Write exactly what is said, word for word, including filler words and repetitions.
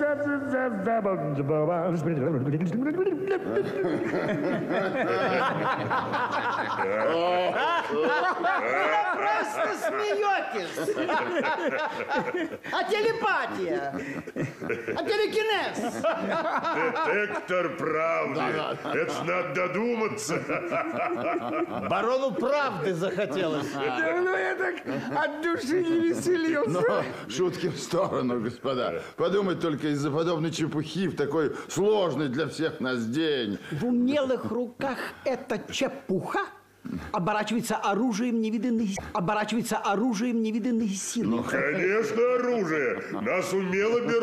Просто смеетесь. А телепатия? А телекинез? Детектор правды. Это ж надо додуматься. Барону правды захотелось. Ну, я так от души не веселился. Но шутки в сторону, господа. Подумать только из-за подобной чепухи в такой сложный для всех нас день. В умелых руках эта чепуха оборачивается оружием невиданных, оборачивается оружием невиданных сил. Конечно, оружие. Нас умело берут.